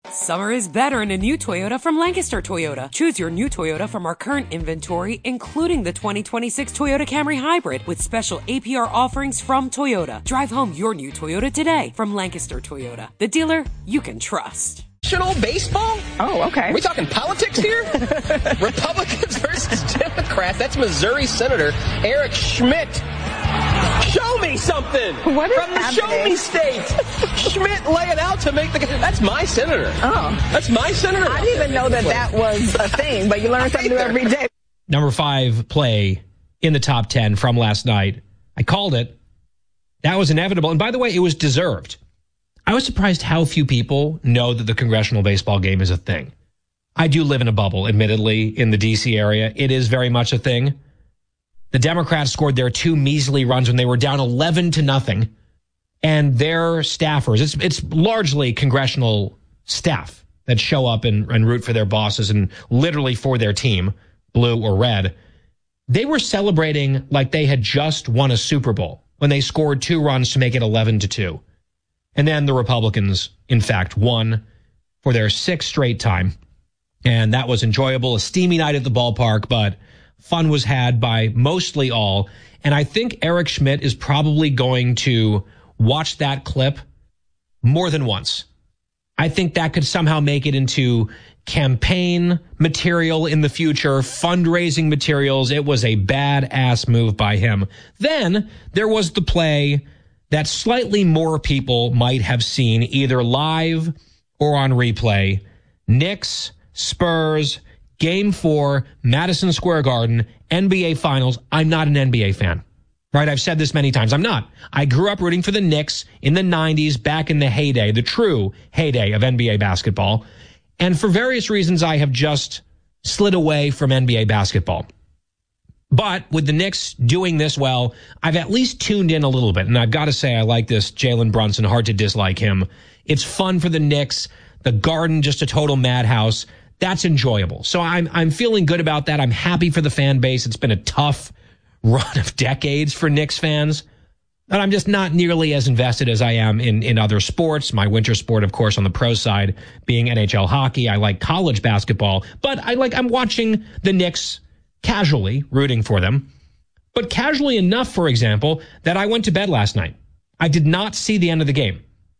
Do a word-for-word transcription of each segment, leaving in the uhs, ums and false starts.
Summer is better in a new Toyota from Lancaster Toyota. Choose your new Toyota from our current inventory, including the twenty twenty-six Toyota Camry Hybrid with special A P R offerings from Toyota. Drive home your new Toyota today from Lancaster Toyota, the dealer you can trust. National baseball? Oh, okay. Are we talking politics here? Republicans versus Democrats. That's Missouri Senator Eric Schmidt. Show me something what is from the happening? show me state. Schmidt laying out to make the. That's my senator. Oh, that's my senator. I didn't even know that that was a thing, but you learn something new every day. Number five play in the top ten from last night. I called it. That was inevitable. And by the way, it was deserved. I was surprised how few people know that the congressional baseball game is a thing. I do live in a bubble, admittedly, in the D C area. It is very much a thing. The Democrats scored their two measly runs when they were down eleven to nothing. And their staffers, it's it's largely congressional staff that show up and, and root for their bosses and literally for their team, blue or red. They were celebrating like they had just won a Super Bowl when they scored two runs to make it eleven to two. And then the Republicans, in fact, won for their sixth straight time. And that was enjoyable, a steamy night at the ballpark, but fun was had by mostly all. And I think Eric Schmidt is probably going to watch that clip more than once. I think that could somehow make it into campaign material in the future, fundraising materials. It was a badass move by him. Then there was the play that slightly more people might have seen either live or on replay. Knicks, Spurs, Game four, Madison Square Garden, N B A Finals. I'm not an N B A fan, right? I've said this many times. I'm not. I grew up rooting for the Knicks in the nineties, back in the heyday, the true heyday of N B A basketball. And for various reasons, I have just slid away from N B A basketball. But with the Knicks doing this well, I've at least tuned in a little bit. And I've got to say, I like this Jalen Brunson. Hard to dislike him. It's fun for the Knicks. The Garden, just a total madhouse. That's enjoyable. So I'm I'm feeling good about that. I'm happy for the fan base. It's been a tough run of decades for Knicks fans. But I'm just not nearly as invested as I am in, in other sports. My winter sport, of course, on the pro side being N H L hockey. I like college basketball. But I like I'm watching the Knicks casually, rooting for them. But casually enough, for example, that I went to bed last night. I did not see the end of the game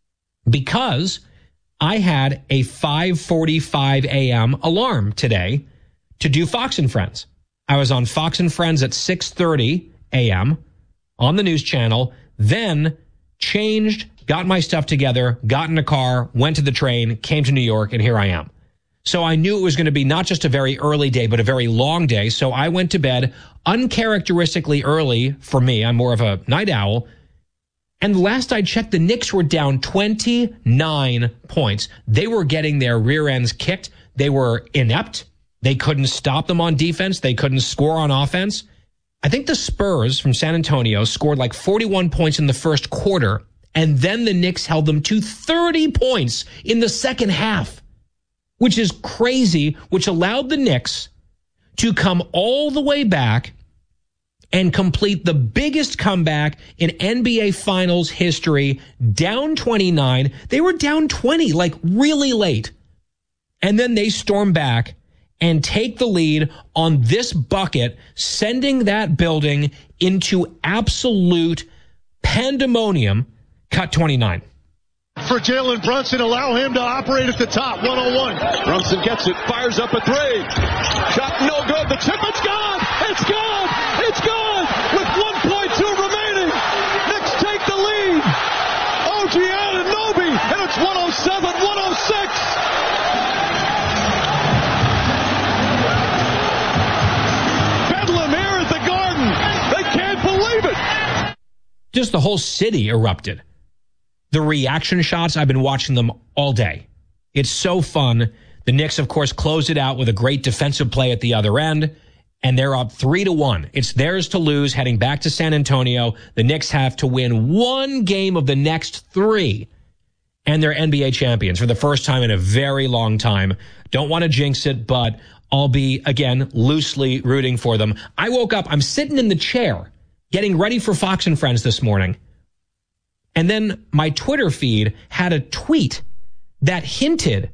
because I had a five forty-five a.m. alarm today to do Fox and Friends. I was on Fox and Friends at six thirty a.m. on the news channel, then changed, got my stuff together, got in a car, went to the train, came to New York, and here I am. So I knew it was going to be not just a very early day, but a very long day. So I went to bed uncharacteristically early for me. I'm more of a night owl. And last I checked, the Knicks were down twenty-nine points. They were getting their rear ends kicked. They were inept. They couldn't stop them on defense. They couldn't score on offense. I think the Spurs from San Antonio scored like forty-one points in the first quarter, and then the Knicks held them to thirty points in the second half, which is crazy, which allowed the Knicks to come all the way back and complete the biggest comeback in N B A Finals history, down twenty-nine. They were down twenty, like really late. And then they storm back and take the lead on this bucket, sending that building into absolute pandemonium. Cut twenty-nine. For Jalen Brunson, allow him to operate at the top, one oh one. Brunson gets it, fires up a three. Shot no good, the tip, it's gone! It's gone! It's gone! With one point two remaining, Knicks take the lead. O G Anunoby, and it's one oh seven one oh six. Bedlam here at the Garden. They can't believe it. Just the whole city erupted. The reaction shots, I've been watching them all day. It's so fun. The Knicks, of course, closed it out with a great defensive play at the other end, and they're up three to one. It's theirs to lose heading back to San Antonio. The Knicks have to win one game of the next three, and they're N B A champions for the first time in a very long time. Don't want to jinx it, but I'll be, again, loosely rooting for them. I woke up, I'm sitting in the chair, getting ready for Fox and Friends this morning. And then my Twitter feed had a tweet that hinted